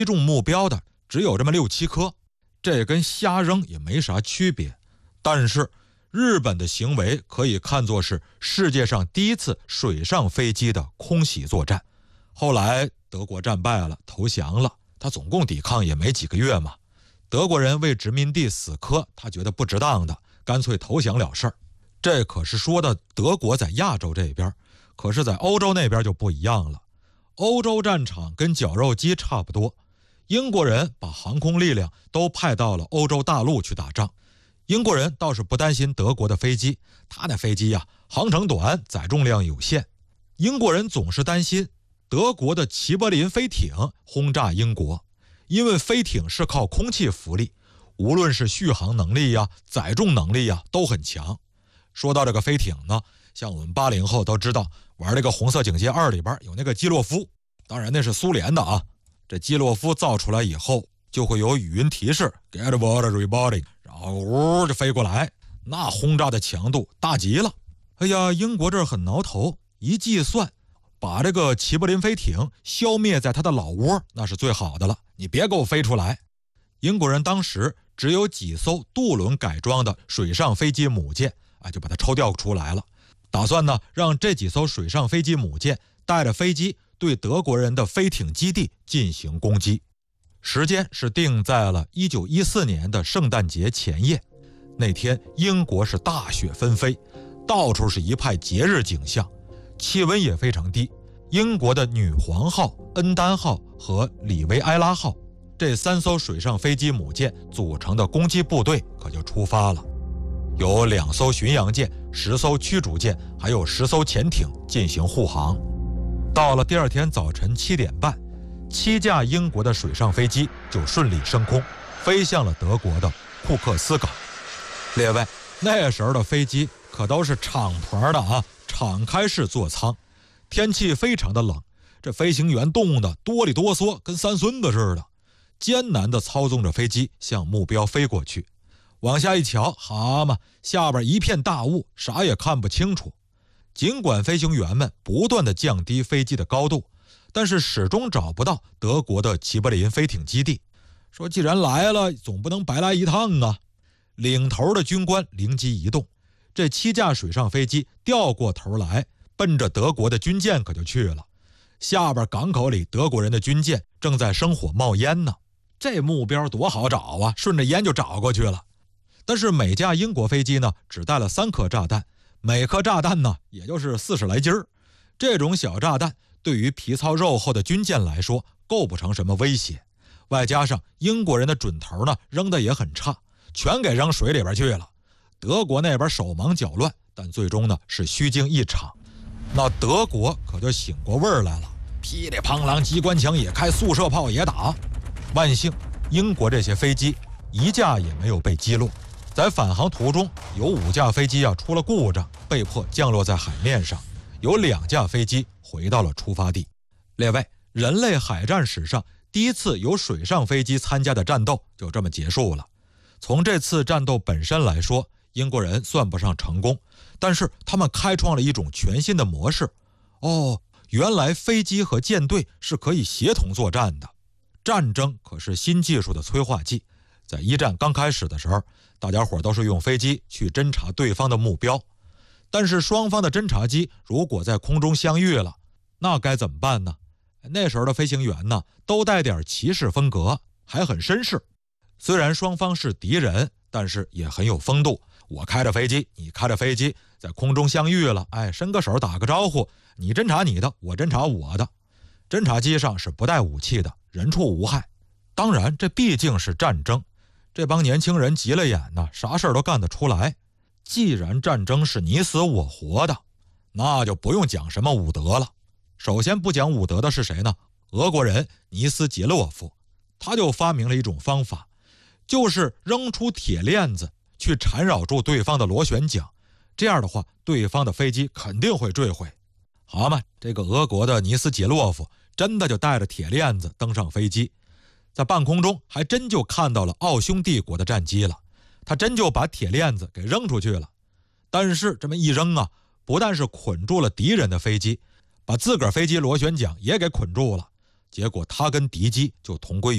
中目标的只有这么6、7颗，这跟瞎扔也没啥区别。但是日本的行为可以看作是世界上第一次水上飞机的空袭作战。后来德国战败了，投降了，他总共抵抗也没几个月嘛。德国人为殖民地死磕，他觉得不值当的，干脆投降了事儿。这可是说的德国在亚洲这边，可是在欧洲那边就不一样了。欧洲战场跟绞肉机差不多，英国人把航空力量都派到了欧洲大陆去打仗。英国人倒是不担心德国的飞机，他那飞机呀，航程短，载重量有限。英国人总是担心德国的齐柏林飞艇轰炸英国，因为飞艇是靠空气浮力，无论是续航能力呀、载重能力呀都很强。说到这个飞艇呢，像我们80后都知道玩这个红色警戒2里边有那个基洛夫，当然那是苏联的啊。这基洛夫造出来以后就会有语音提示 Get water reporting， 然后呜就飞过来，那轰炸的强度大极了。哎呀，英国这儿很挠头，一计算把这个齐柏林飞艇消灭在它的老窝，那是最好的了，你别给我飞出来。英国人当时只有几艘渡轮改装的水上飞机母舰，就把它抽调出来了，打算呢让这几艘水上飞机母舰带着飞机对德国人的飞艇基地进行攻击。时间是定在了1914年的圣诞节前夜。那天英国是大雪纷飞，到处是一派节日景象，气温也非常低。英国的女皇号、恩丹号和里维埃拉号这3艘水上飞机母舰组成的攻击部队可就出发了，有2艘巡洋舰、10艘驱逐舰，还有10艘潜艇进行护航。到了第2天早晨7点半，7架英国的水上飞机就顺利升空，飞向了德国的库克斯港。列位，那时候的飞机可都是敞篷的啊，敞开式座舱，天气非常的冷，这飞行员冻得哆里哆嗦，跟3孙子似的，艰难地操纵着飞机向目标飞过去。往下一瞧，好嘛，下边一片大雾，啥也看不清楚。尽管飞行员们不断地降低飞机的高度，但是始终找不到德国的齐柏林飞艇基地。说既然来了，总不能白来一趟啊。领头的军官灵机一动，这7架水上飞机掉过头来，奔着德国的军舰可就去了。下边港口里德国人的军舰正在生火冒烟呢，这目标多好找啊，顺着烟就找过去了。但是每架英国飞机呢，只带了3颗炸弹，每颗炸弹呢，也就是40来斤儿。这种小炸弹对于皮糙肉厚的军舰来说，构不成什么威胁。外加上英国人的准头呢，扔的也很差，全给扔水里边去了。德国那边手忙脚乱，但最终呢是虚惊一场。那德国可就醒过味儿来了，噼里啪啦机关枪也开，速射炮也打。万幸英国这些飞机一架也没有被击落。在返航途中，有5架飞机出了故障，被迫降落在海面上，有2架飞机回到了出发地。列位，人类海战史上第一次有水上飞机参加的战斗就这么结束了。从这次战斗本身来说，英国人算不上成功，但是他们开创了一种全新的模式。原来飞机和舰队是可以协同作战的。战争可是新技术的催化剂。在1战刚开始的时候，大家伙都是用飞机去侦察对方的目标，但是双方的侦察机如果在空中相遇了，那该怎么办呢？那时候的飞行员呢，都带点骑士风格，还很绅士。虽然双方是敌人，但是也很有风度。我开着飞机，你开着飞机，在空中相遇了，伸个手打个招呼，你侦察你的，我侦察我的。侦察机上是不带武器的，人畜无害。当然这毕竟是战争，这帮年轻人急了眼呢，啥事儿都干得出来。既然战争是你死我活的，那就不用讲什么武德了。首先不讲武德的是谁呢？俄国人尼斯杰洛夫，他就发明了一种方法，就是扔出铁链子去缠绕住对方的螺旋桨，这样的话对方的飞机肯定会坠毁。好嘛，这个俄国的尼斯杰洛夫真的就带着铁链子登上飞机，在半空中还真就看到了奥匈帝国的战机了，他真就把铁链子给扔出去了。但是这么一扔不但是捆住了敌人的飞机，把自个儿飞机螺旋桨也给捆住了，结果他跟敌机就同归